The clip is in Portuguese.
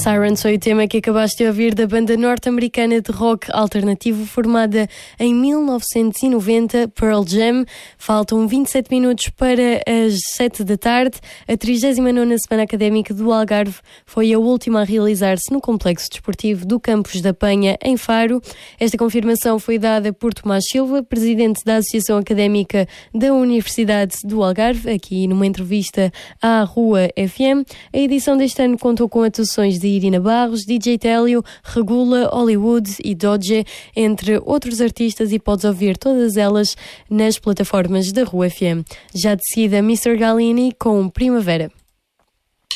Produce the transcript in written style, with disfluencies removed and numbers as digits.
Sirens foi o tema que acabaste de ouvir da banda norte-americana de rock alternativo formada em 1990, Pearl Jam. Faltam 27 minutos para as 7 da tarde. A 39ª Semana Académica do Algarve foi a última a realizar-se no Complexo Desportivo do Campos da Penha, em Faro. Esta confirmação foi dada por Tomás Silva, presidente da Associação Académica da Universidade do Algarve, aqui numa entrevista à Rua FM. A edição deste ano contou com atuações de Irina Barros, DJ Télio, Regula, Hollywood e Dodge, entre outros artistas, e podes ouvir todas elas nas plataformas da Rua FM. Já de seguida, Mr. Galini com Primavera.